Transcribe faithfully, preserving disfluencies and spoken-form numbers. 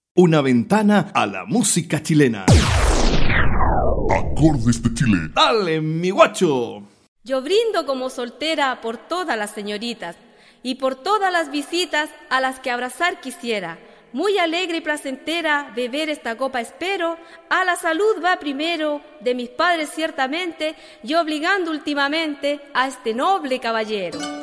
Una ventana a la música chilena. Acordes de Chile. ¡Dale, mi guacho! Yo brindo como soltera por todas las señoritas y por todas las visitas a las que abrazar quisiera. Muy alegre y placentera beber esta copa espero, a la salud va primero de mis padres ciertamente y obligando últimamente a este noble caballero.